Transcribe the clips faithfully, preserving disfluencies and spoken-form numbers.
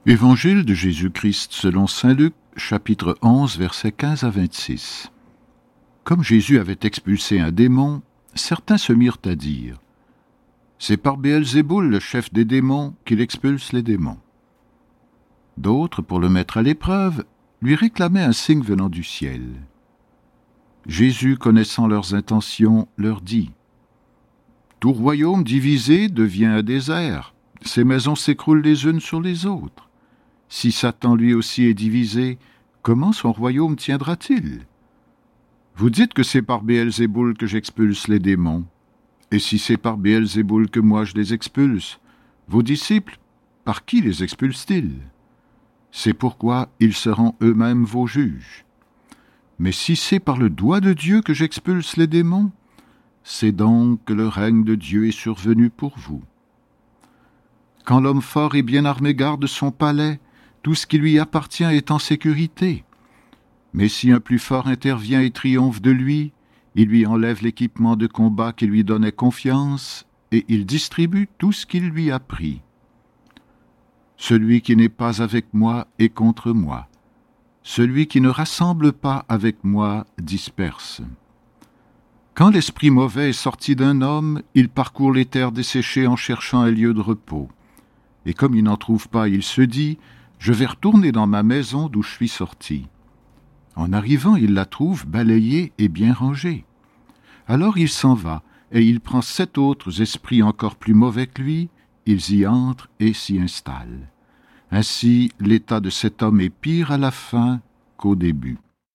Évangile de Jésus-Christ selon saint Luc, chapitre onze, versets quinze à vingt-six. Comme Jésus avait expulsé un démon, certains se mirent à dire « C'est par Béelzéboul, le chef des démons, qu'il expulse les démons. » D'autres, pour le mettre à l'épreuve, lui réclamaient un signe venant du ciel. Jésus, connaissant leurs intentions, leur dit « Tout royaume divisé devient un désert, ses maisons s'écroulent les unes sur les autres. Si Satan lui aussi est divisé, comment son royaume tiendra-t-il? Vous dites que c'est par Béelzéboul que j'expulse les démons. Et si c'est par Béelzéboul que moi je les expulse, vos disciples, par qui les expulsent-ils? C'est pourquoi ils seront eux-mêmes vos juges. Mais si c'est par le doigt de Dieu que j'expulse les démons, c'est donc que le règne de Dieu est survenu pour vous. Quand l'homme fort et bien armé garde son palais, tout ce qui lui appartient est en sécurité. Mais si un plus fort intervient et triomphe de lui, il lui enlève l'équipement de combat qui lui donnait confiance et il distribue tout ce qu'il lui a pris. Celui qui n'est pas avec moi est contre moi. Celui qui ne rassemble pas avec moi disperse. Quand l'esprit mauvais est sorti d'un homme, il parcourt les terres desséchées en cherchant un lieu de repos. Et comme il n'en trouve pas, il se dit « Je vais retourner dans ma maison d'où je suis sorti. » En arrivant, il la trouve balayée et bien rangée. Alors il s'en va, et il prend sept autres esprits encore plus mauvais que lui, ils y entrent et s'y installent. Ainsi, l'état de cet homme est pire à la fin qu'au début.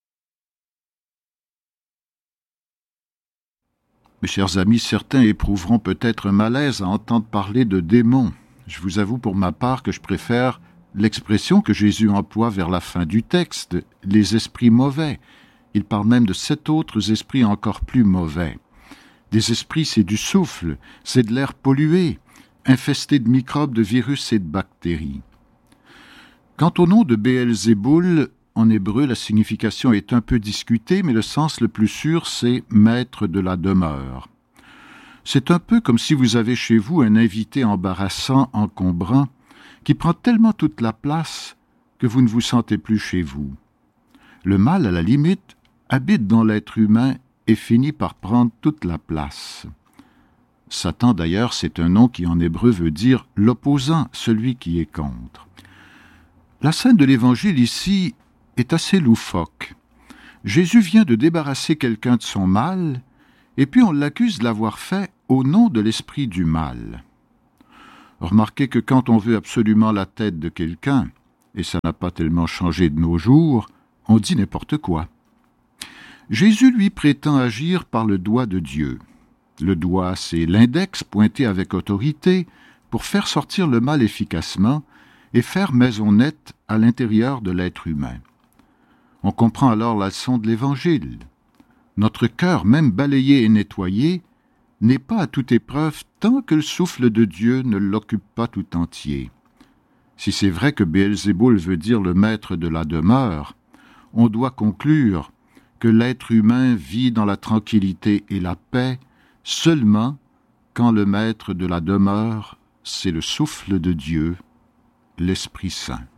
Mes chers amis, certains éprouveront peut-être un malaise à entendre parler de démons. Je vous avoue pour ma part que je préfère l'expression que Jésus emploie vers la fin du texte, les esprits mauvais. Il parle même de sept autres esprits encore plus mauvais. Des esprits, c'est du souffle, c'est de l'air pollué, infesté de microbes, de virus et de bactéries. Quant au nom de Béelzéboul, en hébreu, la signification est un peu discutée, mais le sens le plus sûr, c'est « maître de la demeure ». C'est un peu comme si vous avez chez vous un invité embarrassant, encombrant, qui prend tellement toute la place que vous ne vous sentez plus chez vous. Le mal, à la limite, habite dans l'être humain et finit par prendre toute la place. Satan, d'ailleurs, c'est un nom qui en hébreu veut dire l'opposant, celui qui est contre. La scène de l'Évangile ici est assez loufoque. Jésus vient de débarrasser quelqu'un de son mal, et puis on l'accuse de l'avoir fait au nom de l'esprit du mal. Remarquez que quand on veut absolument la tête de quelqu'un, et ça n'a pas tellement changé de nos jours, on dit n'importe quoi. Jésus, lui, prétend agir par le doigt de Dieu. Le doigt, c'est l'index pointé avec autorité pour faire sortir le mal efficacement et faire maison nette à l'intérieur de l'être humain. On comprend alors la leçon de l'Évangile. Notre cœur, même balayé et nettoyé, n'est pas à toute épreuve tant que le souffle de Dieu ne l'occupe pas tout entier. Si c'est vrai que Béelzéboul veut dire le maître de la demeure, on doit conclure que l'être humain vit dans la tranquillité et la paix seulement quand le maître de la demeure, c'est le souffle de Dieu, l'Esprit Saint.